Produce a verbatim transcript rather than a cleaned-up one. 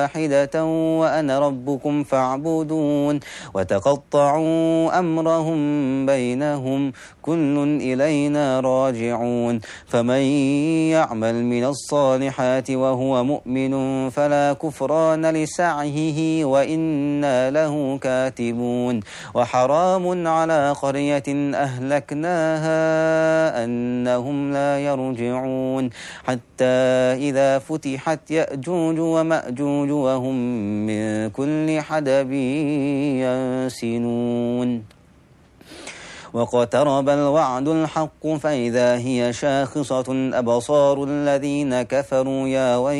واحدة وأنا ربكم فاعبدون وتقطعوا أمرهم بينهم كل إلينا راجعون فمن يعمل من الصالحات وهو مؤمن فلا كفران لسعيه وإنا له كاتبون وحرام على قرية أهلكناها أنهم لا يرجعون حتى إذا فتحت يأجوج ومأجوج وهم من كل حدب ينسلون واقترب الوعد الحق فإذا هي شاخصة أبصار الذين كفروا يا ويل